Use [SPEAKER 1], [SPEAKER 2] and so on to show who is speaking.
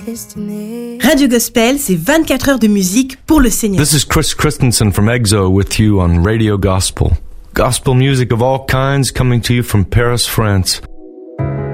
[SPEAKER 1] Radio Gospel, c'est 24 heures de musique pour le Seigneur.
[SPEAKER 2] This is Chris Christensen from EXO with you on Radio Gospel. Gospel music of all kinds coming to you from Paris, France.